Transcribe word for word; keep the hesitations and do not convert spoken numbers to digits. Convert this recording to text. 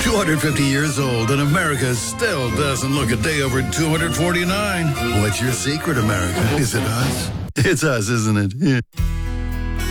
two hundred fifty years old, and America still doesn't look a day over two hundred forty-nine. What's your secret, America? Is it us? It's us, isn't it? Yeah.